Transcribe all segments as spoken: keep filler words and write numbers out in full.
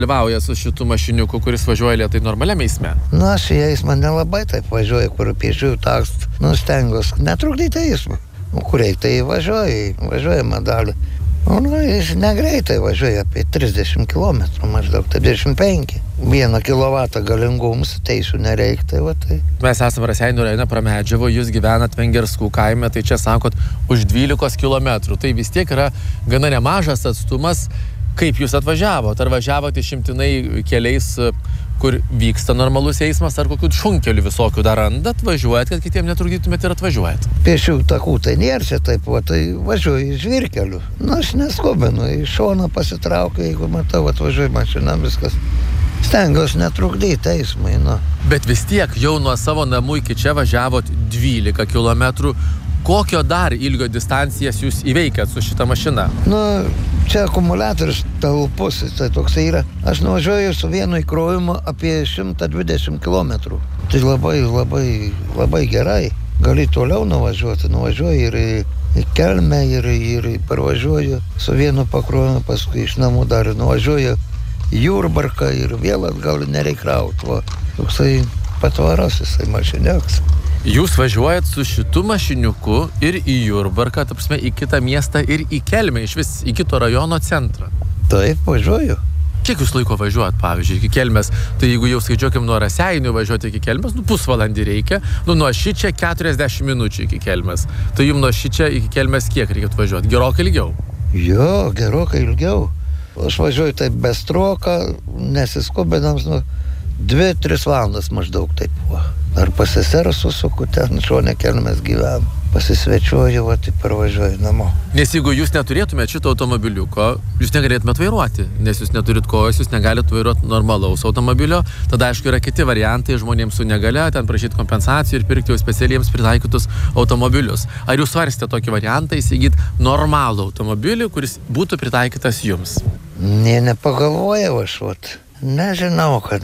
dalyvauja su šitų mašiniuku, kuris važiuoja lėtai normaliam eisme? Nu, aš į eismą nelabai taip važiuoju, kur pėsčiųjų takas, nu, stengiuos netrukdyti eismą. Nu, kur reikia, tai važiuoju, važiuojama dalį. Nu, jis negreitai važiuoja apie trisdešimt kilometrų, maždaug trisdešimt penki. Vieną kilovatą galingumus teisų nereikia, tai va tai. Mes esame Raseinių rajone Pramedžiavo, jūs gyvenat Vengerskų kaime, tai čia sakot už dvylikos kilometrų. Tai vis tiek yra gana nemažas atstumas. Kaip jūs atvažiavot? Ar važiavot išimtinai keliais, kur vyksta normalus eismas, ar kokių šunkelių visokių dar randat, važiuojat, kad kitiem netrukdytumėt ir atvažiuojat? Pėsčių takų tai nėra čia taip, o tai važiuoju žvyrkeliu. Nu, aš neskubinu, į šoną pasitraukiu, jeigu matau, atvažiuoju mašina, viskas. Stengiuosi netrukdyti eismai, nu. Bet vis tiek jau nuo savo namų iki čia važiavot dvylika kilometrų. Kokio dar ilgio distancijas jūs įveikėt su šita mašina? Nu, čia akumuliatorius talpus, tai toks yra. Aš nuvažiuoju su vienu įkrovimu apie šimtą dvidešimt kilometrų. Tai labai, labai, labai gerai. Gali toliau nuvažiuoti. Nuvažiuoju ir į, į Kelmę, ir, ir parvažiuoju su vienu pakrovimu, paskui iš namų dar nuvažiuoju į Jurbarką ir vėl atgal nereikraut. Va, toksai patvaros jisai mašiniukas. Jūs važiuojat su šitu mašiniuku ir į Jurbarką, ta prasme, į kitą miestą ir į Kelmę, iš vis į kito rajono centrą. Taip, važiuoju. Kiek jūs laiko važiuojat, pavyzdžiui, iki Kelmės? Tai jeigu jau skaičiuokim nuo Raseinių važiuoti iki Kelmės, nu pusvalandį reikia, nu nuo Šičia keturiasdešimt minučių iki Kelmės. Tai jums nuo Šičia iki Kelmės kiek reikėtų važiuoti? Gerokai ilgiau? Jo, gerokai ilgiau. Aš važiuoju taip bestroką, nesiskubinams, nu, dvi, tris valandas maždaug taip. Va. Ar pasiserą susuku, ten šone Kelmės gyvenu. Pasisvečiuoju, va, tai parvažiuoju namo. Nes jeigu jūs neturėtumėt šito automobiliuko, jūs negalėtumėt vairuoti, nes jūs neturit kojos, jūs negalite vairuoti normalaus automobilio. Tada, aišku, yra kiti variantai žmonėms su negalia, ten prašyti kompensacijų ir pirkti jau specialiems pritaikytus automobilius. Ar jūs svarstėte tokį variantą įsigyti normalų automobilį, kuris būtų pritaikytas jums? Ne, nepagalvojau aš, vat. Nežinau, kad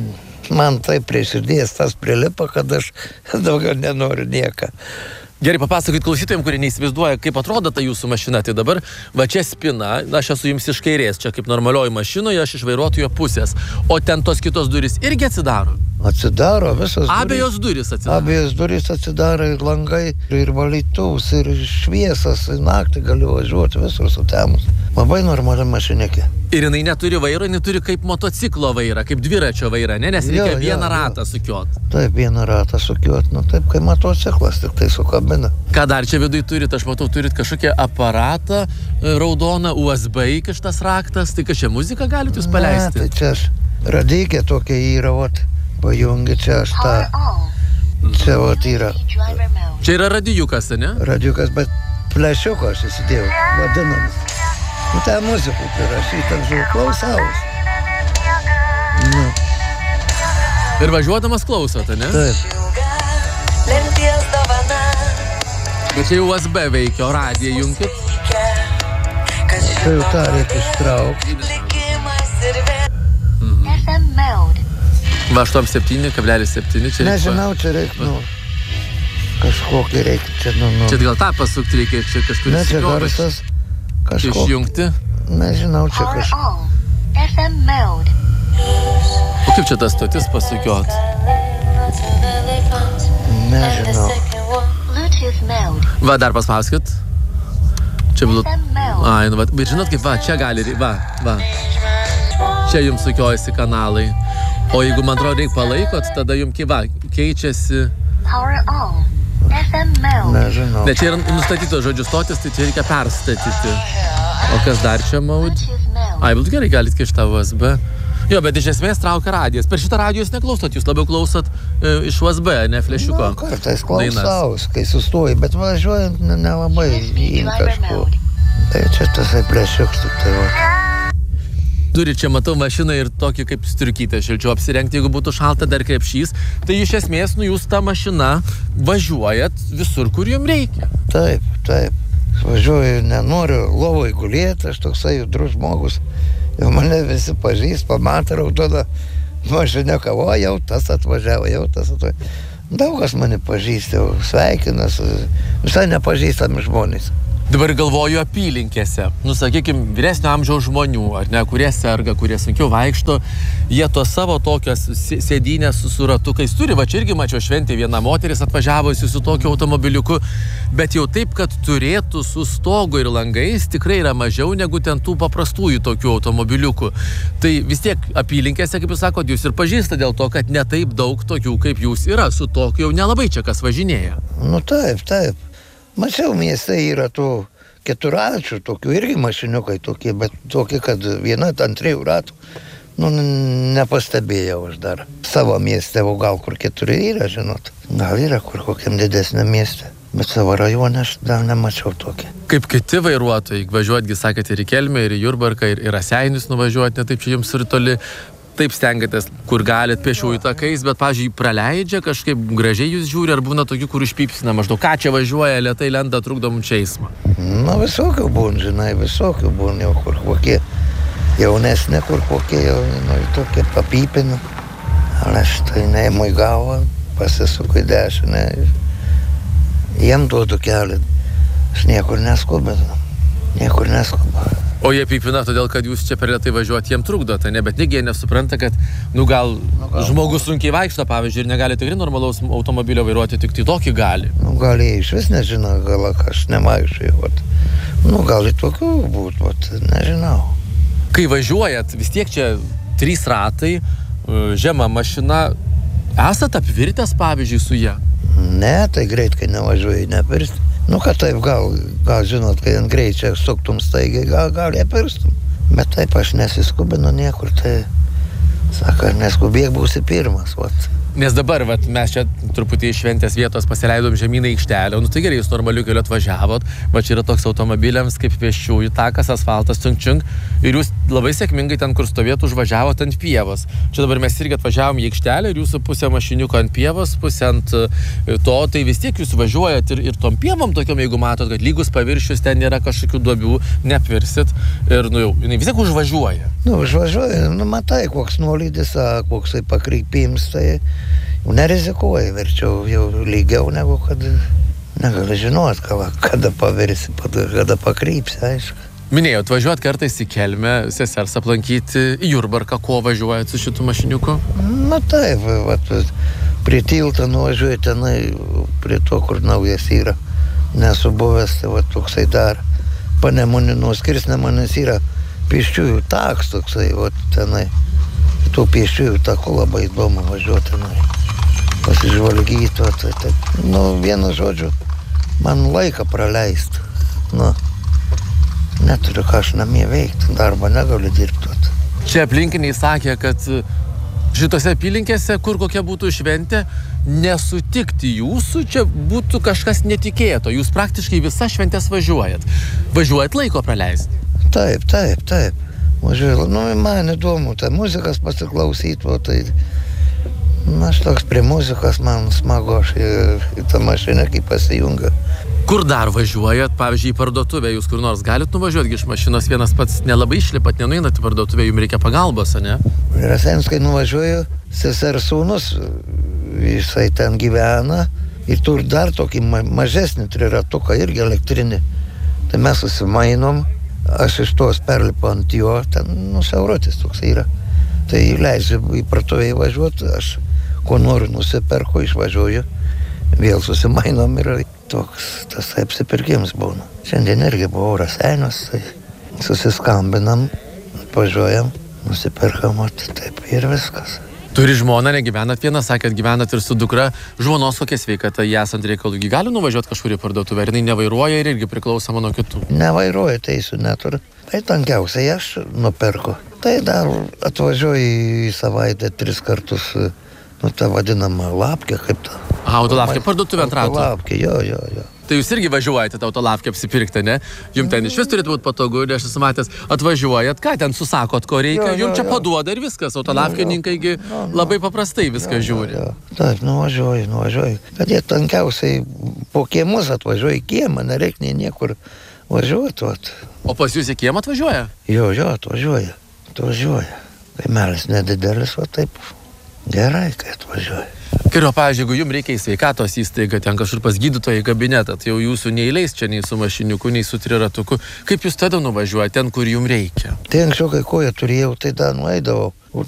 man taip prie širdies tas prilipa, kad aš daugiau nenoriu nieką. Gerai, papasakokit klausytojams, kurie neįsivaizduoja, kaip atrodo ta jūsų mašina. Tai dabar, va čia spina, aš esu jums iš kairės, čia kaip normalioji mašinoje, aš iš vairuotojo pusės. O ten tos kitos durys irgi atsidaro? Atsidaro, visas durys. Abejos durys atsidaro? Abejos durys atsidaro, ir langai, ir valytuvs, ir šviesas, ir naktį galiu važiuoti, visur sutemus. Labai normali mašinėkė. Ir jinai neturi vairo, jinai turi kaip motociklo vairą, kaip dviračio vairą, ne? Nes reikia jo, vieną jo, ratą jo. sukiot. Taip, vieną ratą sukiot, nu taip, kaip motociklas, tik tai su kabina. Ką dar čia viduj turit? Aš matau, turit kažkokį aparatą raudoną, U S B įkištas raktas, tai kažkaip muziką galite jūs paleisti? Ne, tai čia aš radykė tokia yra, vat, pajungi čia aš tą, čia vat yra. Čia yra radijukas, ne? Radijukas, bet flešiuką aš įsidėjau, vadinamas. Nu, tą muziką prirašytą, žinau, klausaus. Nu. Ir važiuodamas klausot, ne? Taip. Bet čia jau U S B veikia, o radiją jungkit? Tai jau tą reikia ištraukti. Mhm. Va, aštuoni septyni kablelis septyni čia reikia. Nežinau, čia reikia, nu, kažkokį reikia čia, nu, nu. Čia gal tą pasukti reikia, čia kažkuris ne, čia garsas. Čia išjungti? Nežinau, čia kažkas. O kaip čia tas stotis pasukiot? Nežinau. Va, dar paspauskit. Čia blut... Ai, nu, va, bet žinot kaip, va, čia gali, va, va. Čia jums sukiojasi kanalai. O jeigu, man atrodo, reikia palaikot, tada jums, va, keičiasi... Nežinau. Ne, čia yra nustatytos žodžių stotis, tai čia reikia perstatyti. O kas dar čia maud? Ai, bet gerai, galit kišti tą U S B. Jo, bet iš esmės traukia radijas. Per šitą radiją jūs neklausot, jūs labiau klausot e, iš U S B, ne flešiuko. Nu, kartais klausaus, kai sustoji, bet važiuojant nelabai į kažkur. Tai čia tasai flešiuks, tik tai va. Turi čia, matau, mašiną ir tokį kaip striukytę šilčiau apsirengti, jeigu būtų šalta dar krepšys. Tai iš esmės, nu, jūs tą mašiną važiuojat visur, kur jums reikia. Taip, taip. Važiuoju, nenoriu lovoj gulėti, aš toksai judrus žmogus. Jau mane visi pažįst, pamatė raudoną mašiną, kavo, jau tas atvažiavo, jau tas atvažiavo. Daug kas mane pažįst, jau sveikinas, visai nepažįstami žmonės. Dabar galvoju apylinkėse. Nu, sakykime, vyresnio amžiaus žmonių, ar ne, kurie serga, kurie sunkiau vaikšto, jie to savo tokias sėdynės su ratukais turi. Va, čia irgi mačiau šventė, viena moteris atvažiavusi su tokiu automobiliuku, bet jau taip, kad turėtų su stogu ir langais, tikrai yra mažiau negu ten tų paprastųjų tokių automobiliukų. Tai vis tiek apylinkėse, kaip jūs sakot, jūs ir pažįsta dėl to, kad ne taip daug tokių kaip jūs yra. Su tokiu jau nelabai čia kas važinėja. Nu taip, taip. Mačiau, mieste yra tų keturačių, tokių irgi mašiniukai tokie, bet tokie, kad viena ant trijų ratų. Nu, nepastebėjau aš dar. Savo mieste, o gal kur keturi yra, žinot. Gal yra kur kokiam didesniam mieste. Bet savo rajone aš dar nemačiau tokį. Kaip kiti vairuotojai, važiuotgi, sakėte, ir į Kelmę, ir į Jurbarką, ir į Raseinius nuvažiuoti, ne taip čia jums ir toli. Taip stengiatės, kur galit pėsčiųjų takais, bet, pavyzdžiui, praleidžia, kažkaip gražiai jūs žiūri, ar būna tokių, kur išpypsina maždaug, ką čia važiuoja, lėtai lenda, trukdo mums čia eismą. Na, visokių būn, žinai, visokių būn, jau kur kokie jaunesnė, kur kokie jau, nu, tokie papypina. Ale aš tai neimu į galvą, pasisuku į dešinę, jiem duodu kelią. Aš niekur neskubinu, niekur neskubinu. O jie pypina todėl, kad jūs čia per lėtai važiuoti, jiem trukdote, ne? Bet negi jie nesupranta, kad, nu gal, nu, gal žmogus sunkiai vaikšto, pavyzdžiui, ir negali tikrai normalaus automobilio vairuoti, tik tai tokį gali. Nu, gal jie iš vis nežino, gal aš nevaikščiu, nu, gal į tokių būt, vat, nežinau. Kai važiuojat, vis tiek čia trys ratai, žema mašina, esat apvirtęs, pavyzdžiui, su ją? Ne, tai greit, kai nevažiuoju, nepirsti. Nu, kad taip, gal, gal žinot, kai ant greičio suktum staigiai, gal, gal jie pirstum. Bet taip aš nesiskubinu niekur, tai, sako, neskubėk, būsi pirmas, vat. Nes dabar, vat, mes čia truputį iš šventės vietos pasileidom žemyną aikštelę, nu tai gerai, jūs normaliu keliu atvažiavot, va čia yra toks automobiliams kaip pėsčiųjų takas, asfaltas, čiunk čiunk, ir jūs labai sėkmingai ten, kur stovėt, užvažiavot ant pievos. Čia dabar mes irgi atvažiavom į aikštelę ir jūsų pusė mašiniuko ant pievos, pusė ant to, tai vis tiek jūs važiuojat ir, ir tom pievom tokiom, jeigu matot, kad lygus paviršius, ten nėra kažkokių duobių, neapvirsit ir, nu jau, jinai vis tiek užvažiuoja. Nu, užvažiuoja, nu matai, koks nuolydis, koksai pakrypims, tai nerizikuoji, verčiau jau lygiau negu kad negali žinot, kada pavirsi, kada pakrypsi, aišku. Minėjot, važiuot kartais į Kelmę, sesers aplankyti, į Jurbarką, ko važiuojat su šitų mašiniuku? Na taip, vat, prie tilto nuvažiuoju tenai, prie to, kur naujas yra. Nesu buvęs, tai vat, toksai dar Panemunį nuskirsnė manęs yra pėsčiųjų taks toksai, vat, tenai. Tų pėsčiųjų takų labai įdomu važiuoti tenai. Pasižvalgyti, tai taip. Nu, vienu žodžiu, man laiką praleist. Nu, neturiu ką aš namie veikti, darbą negaliu dirbti. Čia aplinkiniai sakė, kad šitose apylinkėse, kur kokia būtų šventė, nesutikti jūsų, čia būtų kažkas netikėto. Jūs praktiškai visas šventės važiuojat. Važiuojat laiko praleisti. Taip, taip, taip. Važiuoju, nu, man įdomu, tai muzikas pasiklausyti, o tai, na, aš toks prie muzikos, man smagu, aš į, į tą mašiną, kai pasijunga. Kur dar važiuojat, pavyzdžiui, į parduotuvę, jūs kur nors galit nuvažiuoti iš mašinos, vienas pats nelabai išlipat, nenueinat į parduotuvę, jums reikia pagalbos, ne? Rasenskai nuvažiuoju, sesers sūnus, jisai ten gyvena ir turi dar tokį ma mažesnį triratuką, irgi elektrinį. Tai mes susimainom. Aš iš tos perlipu ant jo, ten, nu, siaurotis toks yra. Tai leidžiu į parduotuvę įvažiuoti, aš ko noriu nusiperku, išvažiuoju, vėl susimainom ir toks tas apsipirkimas būna. Šiandien irgi buvo Raseiniuos, tai susiskambinam, važiuojam, nusiperkam, taip ir viskas. Turi žmoną, negyvenat vieną, sakėt, gyvenat ir su dukra, žmonos kokia sveikata, jį esant reikalų, gali nuvažiuoti kažkur į parduotuvę, ar jinai nevairuoja ir irgi priklausoma nuo kitų? Nevairuoja, teisų neturi. Tai tankiausiai aš nuperku. Tai dar atvažiuoju į savaitę tris kartus, nu, tą vadinamą lapkę, kaip tą. Autolavkė, parduotuvė ant ratų. Autolavkė, jo, jo, jo. Tai jūs irgi važiuojate tą autolavkę apsipirkti, ne? Jums ten iš vis turėtų būti patogu, aš esu matęs, atvažiuojat, ką ten susakot, ko reikia, jums čia paduoda ir viskas, autolavkininkai labai paprastai viską žiūri. Taip, nuvažiuoju, nuvažiuoju. Kad jie tankiausiai po kiemus atvažiuoja į kiemą, nereikia nei niekur važiuoti. O pas jūs į kiemą atvažiuoja? Jo, jo, atvažiuoja, atvažiuoja. Kaimelis nedidelis, o taip gerai, kai atvažiuoja. Ir, o, pavyzdžiui, jeigu jums reikia į sveikatos įstaigą, ten kažkur pas gydytoją į kabinetą, tai jau jūsų neįleis čia nei su mašiniuku, nei su triratuku. Kaip jūs tada nuvažiuojate ten, kur jums reikia? Tai anksčiau, kai koją turėjau, tai dar nueidavau. O